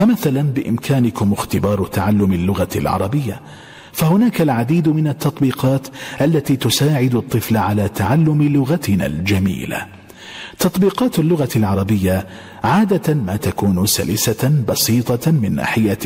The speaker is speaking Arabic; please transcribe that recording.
فمثلا بإمكانكم اختبار تعلم اللغة العربية، فهناك العديد من التطبيقات التي تساعد الطفل على تعلم لغتنا الجميلة. تطبيقات اللغة العربية عادة ما تكون سلسة بسيطة من ناحية